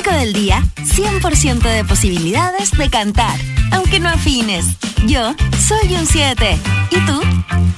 5 del día, 100% de posibilidades de cantar, aunque no afines. Yo soy un 7. ¿Y tú?